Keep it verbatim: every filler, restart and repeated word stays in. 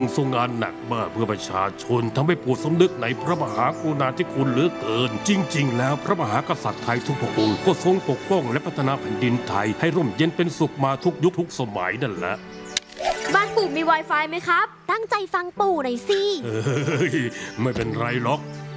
ทรงงานหนักมากเพื่อประชาชนทำให้ปู่สำนึกในพระมหากรุณาธิคุณเหลือเกิน จริงๆแล้วพระมหากษัตริย์ไทยทุกพระองค์ก็ทรงปกป้องและพัฒนาแผ่นดินไทยให้ร่มเย็นเป็นสุขมาทุกยุคทุกสมัยนั่นแหละบ้านปู่มี Wi-Fi ไหมครับตั้งใจฟังปู่หน่อยสิเฮ้ยไม่เป็นไรหรอก